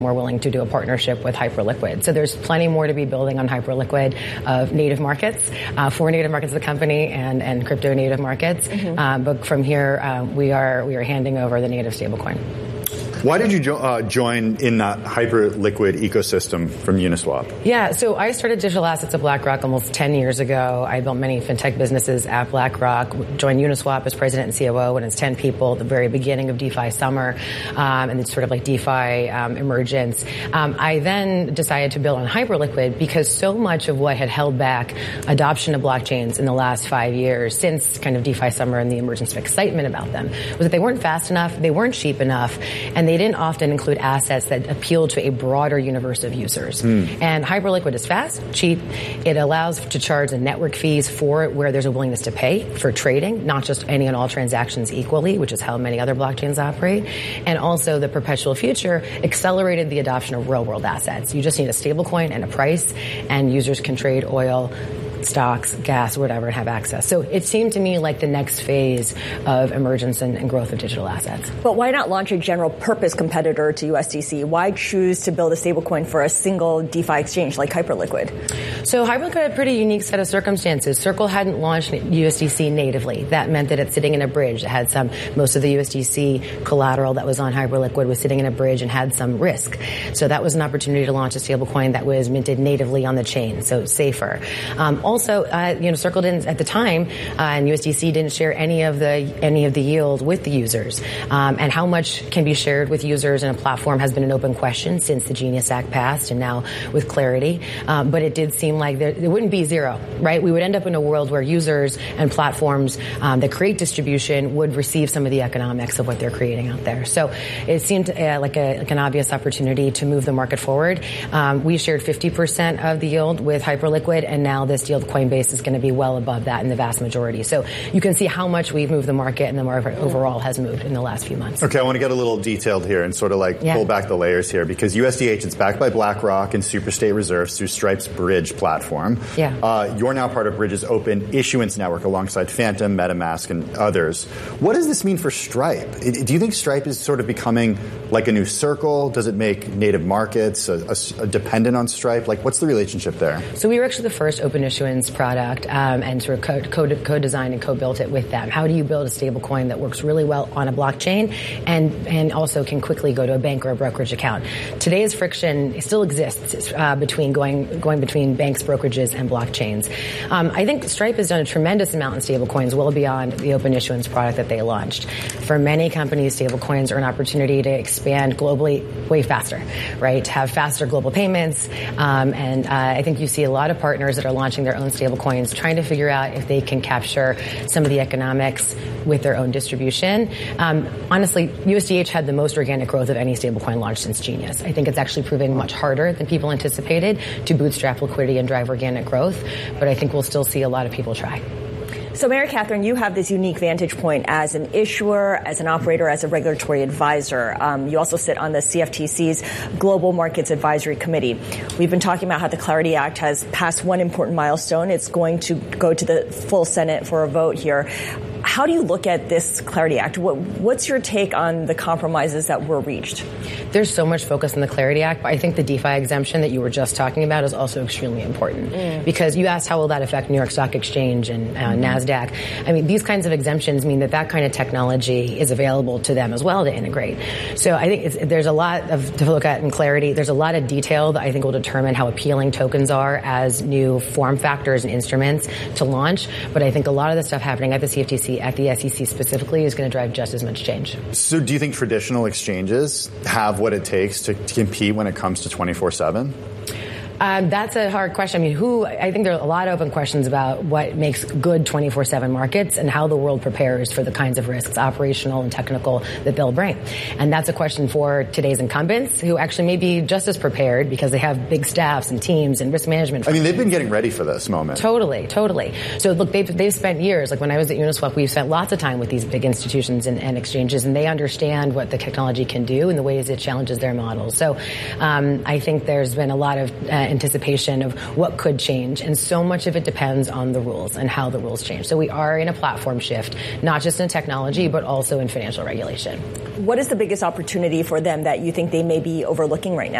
we're willing to do a partnership with Hyperliquid. So there's plenty more to be building on Hyperliquid of native markets, for native markets of the company and crypto native markets. But from here, we are handing over the native stablecoin. Why did you join in that Hyperliquid ecosystem from Uniswap? Yeah, so I started digital assets at BlackRock almost 10 years ago. I built many fintech businesses at BlackRock, joined Uniswap as president and COO when it's 10 people at the very beginning of DeFi summer, and it's sort of like DeFi emergence. I then decided to build on Hyperliquid because so much of what had held back adoption of blockchains in the last 5 years, since kind of DeFi summer and the emergence of excitement about them, was that they weren't fast enough, they weren't cheap enough, and they didn't often include assets that appealed to a broader universe of users. And Hyperliquid is fast, cheap. It allows to charge the network fees for it where there's a willingness to pay for trading, not just any and all transactions equally, which is how many other blockchains operate. And also the perpetual future accelerated the adoption of real-world assets. You just need a stablecoin and a price, and users can trade oil, stocks, gas, whatever, and have access. So it seemed to me like the next phase of emergence and growth of digital assets. But why not launch a general purpose competitor to USDC? Why choose to build a stablecoin for a single DeFi exchange like Hyperliquid? So Hyperliquid had a pretty unique set of circumstances. Circle hadn't launched USDC natively. That meant that it's sitting in a bridge. It had most of the USDC collateral that was on Hyperliquid was sitting in a bridge and had some risk. So that was an opportunity to launch a stablecoin that was minted natively on the chain, so safer. Also, Circle didn't at the time, and USDC didn't share any of the yield with the users. And how much can be shared with users in a platform has been an open question since the Genius Act passed, and now with Clarity. But it did seem like there wouldn't be zero, right? We would end up in a world where users and platforms that create distribution would receive some of the economics of what they're creating out there. So it seemed like an obvious opportunity to move the market forward. We shared 50% of the yield with Hyperliquid, and now this deal Coinbase is going to be well above that in the vast majority. So you can see how much we've moved the market, and the market overall has moved in the last few months. Okay, I want to get a little detailed here and sort of pull back the layers here, because USDH is backed by BlackRock and Superstate Reserves through Stripe's Bridge platform. You're now part of Bridge's open issuance network alongside Phantom, MetaMask, and others. What does this mean for Stripe? Do you think Stripe is sort of becoming like a new Circle? Does it make native markets dependent on Stripe? What's the relationship there? So we were actually the first open issuance product and sort of co-designed and co-built it with them. How do you build a stablecoin that works really well on a blockchain and also can quickly go to a bank or a brokerage account? Today's friction still exists between going between banks, brokerages, and blockchains. I think Stripe has done a tremendous amount in stablecoins, well beyond the open issuance product that they launched. For many companies, stablecoins are an opportunity to expand globally way faster, right? To have faster global payments, and I think you see a lot of partners that are launching their own stablecoins, trying to figure out if they can capture some of the economics with their own distribution. Honestly, USDH had the most organic growth of any stablecoin launched since Genius. I think it's actually proving much harder than people anticipated to bootstrap liquidity and drive organic growth, but I think we'll still see a lot of people try. So, Mary Catherine, you have this unique vantage point as an issuer, as an operator, as a regulatory advisor. You also sit on the CFTC's Global Markets Advisory Committee. We've been talking about how the Clarity Act has passed one important milestone. It's going to go to the full Senate for a vote here. How do you look at this Clarity Act? What's your take on the compromises that were reached? There's so much focus on the Clarity Act, but I think the DeFi exemption that you were just talking about is also extremely important. Because you asked how will that affect New York Stock Exchange and NASDAQ. I mean, these kinds of exemptions mean that kind of technology is available to them as well to integrate. So I think there's a lot to look at in Clarity. There's a lot of detail that I think will determine how appealing tokens are as new form factors and instruments to launch. But I think a lot of the stuff happening at the CFTC, at the SEC specifically, is going to drive just as much change. So do you think traditional exchanges have what it takes to compete when it comes to 24/7? That's a hard question. I mean, I think there are a lot of open questions about what makes good 24/7 markets and how the world prepares for the kinds of risks, operational and technical, that they'll bring. And that's a question for today's incumbents, who actually may be just as prepared because they have big staffs and teams and risk management. I mean, they've been getting ready for this moment. Totally. So look, they've spent years. Like when I was at Uniswap, we've spent lots of time with these big institutions and exchanges, and they understand what the technology can do and the ways it challenges their models. So I think there's been a lot of anticipation of what could change. And so much of it depends on the rules and how the rules change. So we are in a platform shift, not just in technology, but also in financial regulation. What is the biggest opportunity for them that you think they may be overlooking right now?